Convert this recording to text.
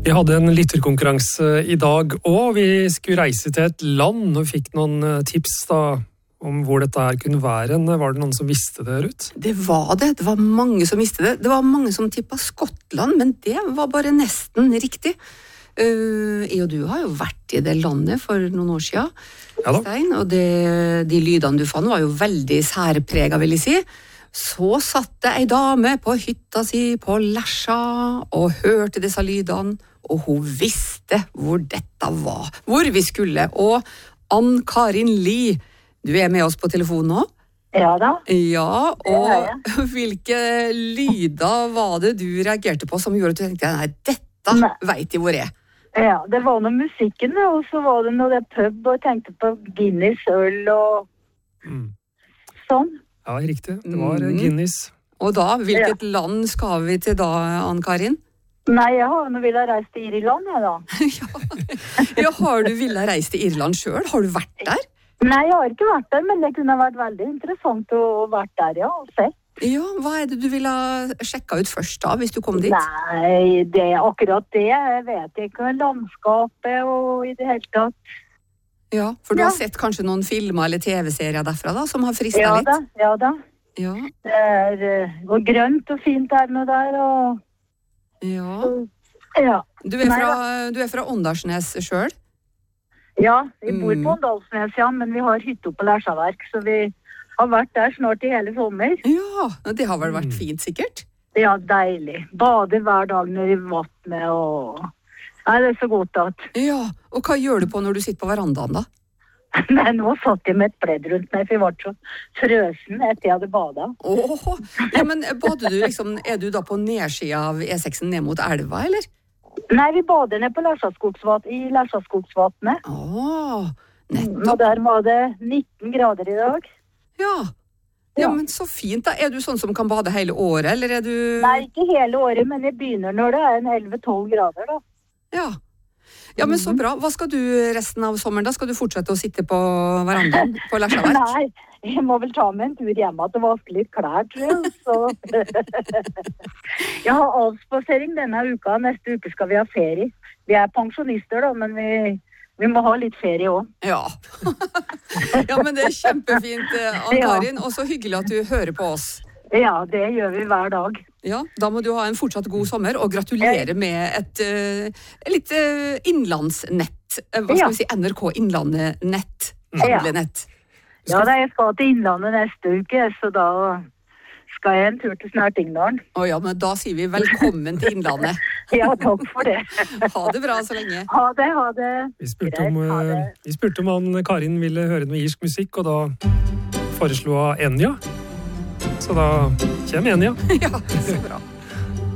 Vi hadde en lytterkonkurranse i dag, og vi skulle reise til et land og fikk noen tips da, om hvor dette her kunne være. Var det noen som visste det, Ruth? Det var mange som visste det. Det var mange som tippet Skottland, men det var bare nesten riktig. Jeg og du har jo vært i det landet for noen år siden, Stein, og de lydene du fant var jo veldig særpreget, vil jeg si. Så satt det ei dame på hytta si på Lesja og hørte disse lydene, og hun visste hvor dette var, hvor vi skulle. Og Ann-Karin Lie, du er med oss på telefonen nå? Ja da. Ja, og hvilke lyder var det du reagerte på som gjorde at du tenkte, nei, dette vet jeg hvor er? Ja, det var noe musikken, og så var det noe pub, og jeg tenkte på Guinness øl og sånn. Ja, riktig. Det var Guinness. Og da, hvilket land skal vi til da, Ann-Karin? Nei, jeg har nå villet reise til Irland, jeg da. Ja, har du villet reise til Irland selv? Har du vært der? Nei, jeg har ikke vært der, men det kunne vært veldig interessant å vært der, ja, og sett. Ja, hva er det du ville sjekke ut først da, hvis du kom dit? Nei, det er akkurat det. Jeg vet ikke, landskapet og i det hele tatt. Ja, for du har sett kanskje noen filmer eller TV-serier derfra da, som har fristet litt? Ja da. Ja. Det er og grønt og fint der med der, og... Ja. Du er fra Åndalsnes selv? Ja, vi bor på Åndalsnes, ja, men vi har hytte på Lesjaverk, så vi har vært der snart i hele sommer. Ja, det har vel vært fint sikkert? Ja, deilig. Bade hver dag nede i vattnet, og... Nei, det er så godt at... Ja, og hva gjør du på når du sitter på verandaen da? Nei, nå satt jeg med et pledd rundt meg, for jeg var så frøsen etter jeg hadde badet. Ja, men bader du liksom, er du da på nedsida av E6 ned mot elva, eller? Nei, vi bader ned på i Lesjaskogsvatnet. Nettopp. Og der var det 19 grader i dag. Ja, men så fint da. Er du sånn som kan bade hele året, eller er du... Nei, ikke hele året, men jeg begynner når det er en 11-12 grader da. Ja, men så bra. Hva skal du resten av sommeren da? Skal du fortsette å sitte på verandaen på Lesjaverk? Nei, jeg må vel ta med en tur hjemme til å vaske litt klær, tror jeg. Så... Jeg har avspasering denne uka, neste uke skal vi ha ferie. Vi er pensjonister da, men vi må ha litt ferie også. Ja. Ja, men det er kjempefint, Ann-Karin, og så hyggelig at du hører på oss. Ja, det gjør vi hver dag. Ja, da må du ha en fortsatt god sommer, og gratulere med et litt innlandsnett. Hva skal vi si? NRK Innlandet-nett. Handlenett. Ja, jeg skal til Innlandet neste uke, så da skal jeg en tur til Snertingdalen. Ja, men da sier vi velkommen til Innlandet. Ja, takk for det. Ha det bra så lenge. Ha det. Vi spurte om Ann-Karin ville høre noe irsk musikk, og da foreslo hun Enya. Så da kommer Enya. Ja, så bra.